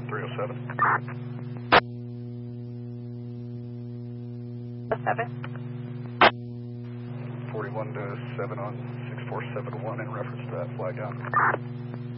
307. 7. 41 to 7 on 6471 in reference to that flag down.